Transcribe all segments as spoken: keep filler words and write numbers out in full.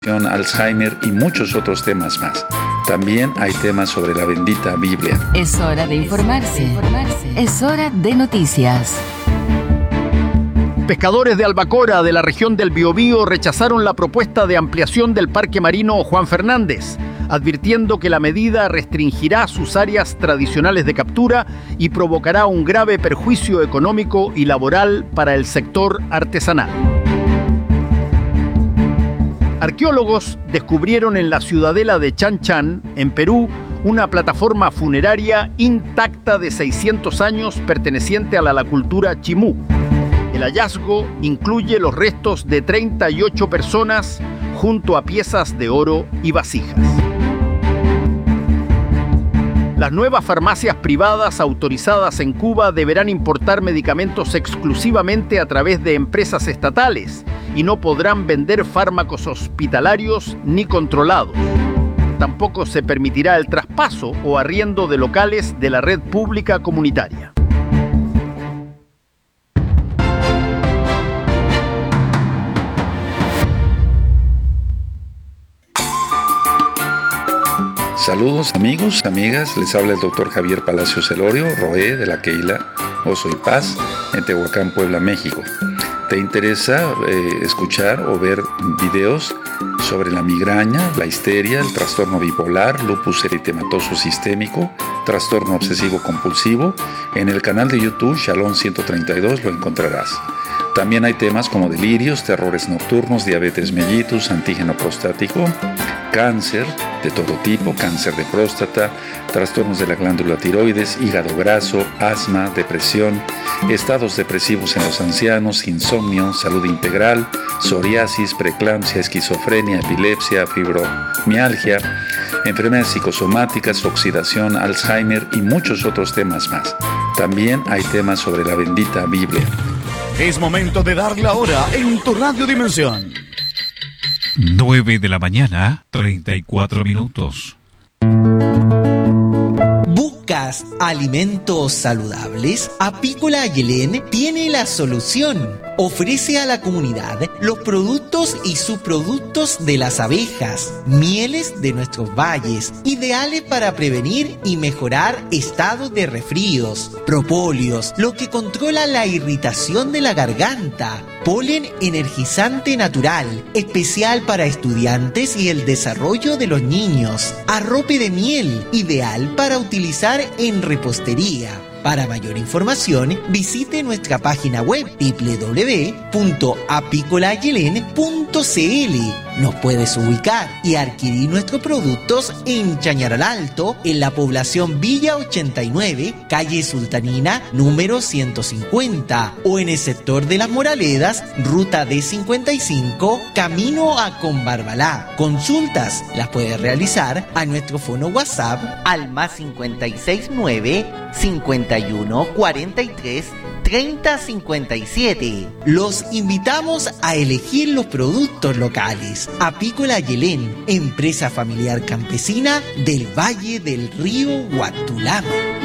Alzheimer y muchos otros temas más. También hay temas sobre la bendita Biblia. Es hora de informarse. Es hora de noticias. Pescadores de Albacora, de la región del Biobío, rechazaron la propuesta de ampliación del Parque Marino Juan Fernández, advirtiendo que la medida restringirá sus áreas tradicionales de captura y provocará un grave perjuicio económico y laboral para el sector artesanal. Arqueólogos descubrieron en la ciudadela de Chan Chan, en Perú, una plataforma funeraria intacta de seiscientos años perteneciente a la cultura chimú. El hallazgo incluye los restos de treinta y ocho personas junto a piezas de oro y vasijas. Las nuevas farmacias privadas autorizadas en Cuba deberán importar medicamentos exclusivamente a través de empresas estatales y no podrán vender fármacos hospitalarios ni controlados. Tampoco se permitirá el traspaso o arriendo de locales de la red pública comunitaria. Saludos amigos, amigas, les habla el doctor Javier Palacios Elorio, Roé de la Keila Oso y Paz, en Tehuacán, Puebla, México. ¿Te interesa eh, escuchar o ver videos sobre la migraña, la histeria, el trastorno bipolar, lupus eritematoso sistémico, trastorno obsesivo compulsivo? En el canal de YouTube Shalom ciento treinta y dos lo encontrarás. También hay temas como delirios, terrores nocturnos, diabetes mellitus, antígeno prostático, cáncer de todo tipo, cáncer de próstata, trastornos de la glándula tiroides, hígado graso, asma, depresión, estados depresivos en los ancianos, insomnio, salud integral, psoriasis, preeclampsia, esquizofrenia, epilepsia, fibromialgia, enfermedades psicosomáticas, oxidación, Alzheimer y muchos otros temas más. También hay temas sobre la bendita Biblia. Es momento de dar la hora en tu Radio Dimensión. nueve de la mañana, treinta y cuatro minutos. ¿Buscas alimentos saludables? Apícola Ayelén tiene la solución. Ofrece a la comunidad los productos y subproductos de las abejas, mieles de nuestros valles, ideales para prevenir y mejorar estados de resfríos, propóleos, lo que controla la irritación de la garganta, polen energizante natural, especial para estudiantes y el desarrollo de los niños, arrope de miel, ideal para utilizar en repostería. Para mayor información, visite nuestra página web doble u doble u doble u punto apícola ayelén punto c l. Nos puedes ubicar y adquirir nuestros productos en Chañaral Alto, en la población Villa ochenta y nueve, calle Sultanina, número ciento cincuenta, o en el sector de Las Moraledas, ruta D cincuenta y cinco, camino a Combarbalá. Consultas las puedes realizar a nuestro fono WhatsApp al más cincuenta y seis nueve, cincuenta y uno, cuarenta y tres, treinta, cincuenta y siete. Los invitamos a elegir los productos locales. Apícola Ayelén, empresa familiar campesina del Valle del Río Huatulamo.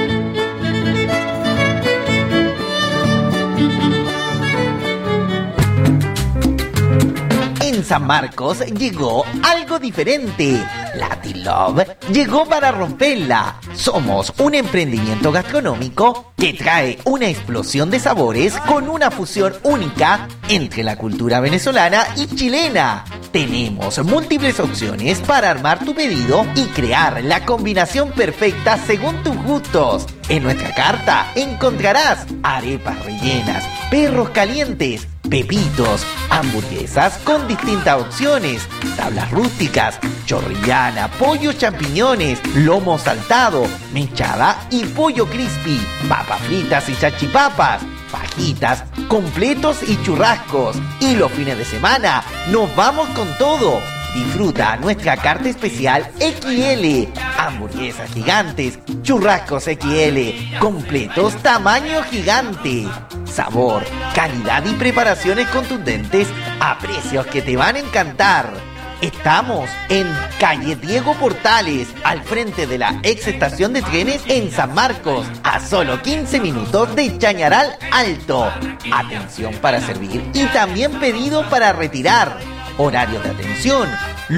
En San Marcos llegó algo diferente. Latin Love llegó para romperla. Somos un emprendimiento gastronómico que trae una explosión de sabores con una fusión única entre la cultura venezolana y chilena. Tenemos múltiples opciones para armar tu pedido y crear la combinación perfecta según tus gustos. En nuestra carta encontrarás arepas rellenas, perros calientes, pepitos, hamburguesas con distintas opciones, tablas rústicas, chorrillana, pollo champiñones, lomo saltado, mechada y pollo crispy, papas fritas y salchipapas, fajitas, completos y churrascos. Y los fines de semana nos vamos con todo. Disfruta nuestra carta especial equis ele, hamburguesas gigantes, churrascos equis ele, completos tamaño gigante. Sabor, calidad y preparaciones contundentes a precios que te van a encantar. Estamos en calle Diego Portales, al frente de la ex estación de trenes en San Marcos, a solo quince minutos de Chañaral Alto. Atención para servir y también pedido para retirar. horario de atención,